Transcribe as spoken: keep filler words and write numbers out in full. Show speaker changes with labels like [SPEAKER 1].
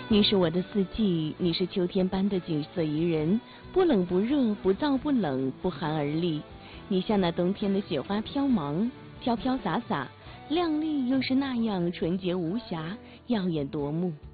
[SPEAKER 1] 你是我的四季，你是秋天般的景色宜人，不冷不热，不燥不冷，不寒而栗。你像那冬天的雪花飘茫，飘飘洒洒，亮丽又是那样纯洁无瑕，耀眼夺目。